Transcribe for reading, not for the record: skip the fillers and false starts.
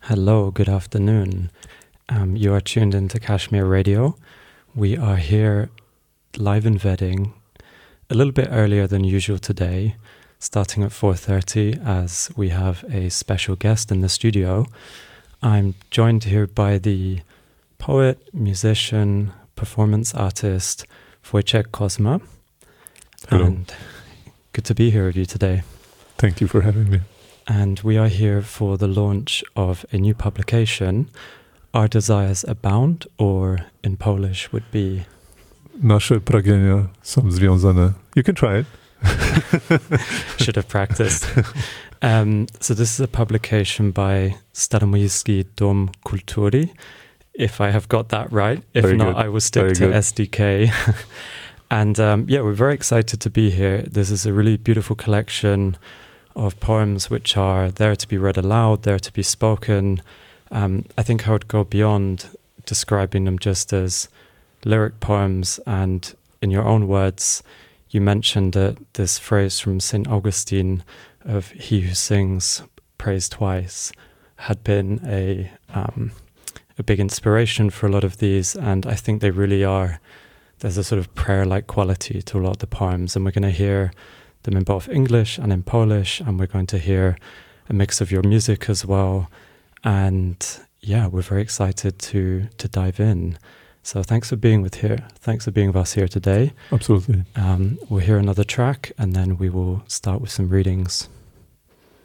Hello, good afternoon. You are tuned into Kashmir Radio. We are here live in Wedding a little bit earlier than usual today, starting at 4:30 as we have a special guest in the studio. I'm joined here by the poet, musician, performance artist Wojciech Kozma. Hello. And good to be here with you today. Thank you for having me. And we are here for the launch of a new publication, Our Desires Abound, or in Polish would be... Nasze pragnienia są związane. You can try it. Should have practiced. So this is a publication by Staromiejski Dom Kultury, if I have got that right. If Very not, good. I will stick Very to good. SDK. And we're very excited to be here. This is a really beautiful collection of poems which are there to be read aloud, there to be spoken. I think I would go beyond describing them just as lyric poems. And in your own words, you mentioned that this phrase from St. Augustine of "He who sings, prays twice" had been a big inspiration for a lot of these. And I think they really are. There's a sort of prayer-like quality to a lot of the poems. And we're going to hear them in both English and in Polish, and we're going to hear a mix of your music as well. And yeah, we're very excited to dive in. So thanks for being Thanks for being with us here today. Absolutely. We'll hear another track, and then we will start with some readings.